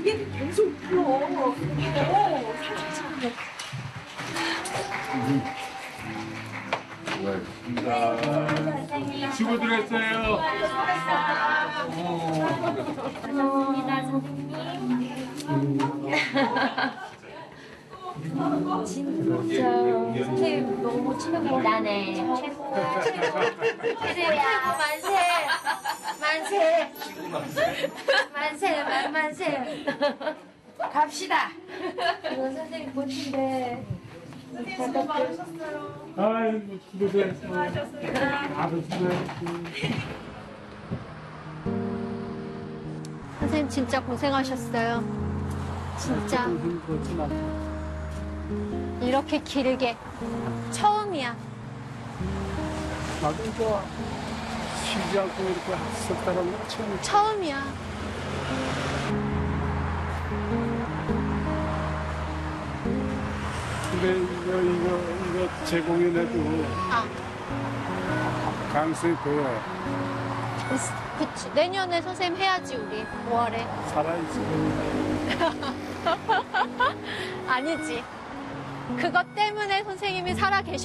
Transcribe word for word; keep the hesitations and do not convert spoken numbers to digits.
이게 계속 불러. 어, 사진 찍는 거. 자, 수고들 했어요. 감사합니다, 선생님. 진짜 선생님 너무 최고다네. 최고. 최고 만세. 만세. 만세. 만 만세. 갑시다. 이거 선생님 보신데. 선생님 수고 많으셨어요. 아이고, 수고들 했어요. 수고하셨습니다. 다들 수고했어요. 선생님 진짜 고생하셨어요. 진짜. 이렇게 길게. 처음이야. 나도 이거 쉬지 않고 이렇게 했었다는 건 처음이야. 처음이야. 근데 이거, 이거, 이거 재공연해도 아, 가능성이 보여. 그치. 내년에 선생님 해야지, 우리. 오월에. 살아있으면. 아니지. 그것 때문에 선생님이 살아 계셔.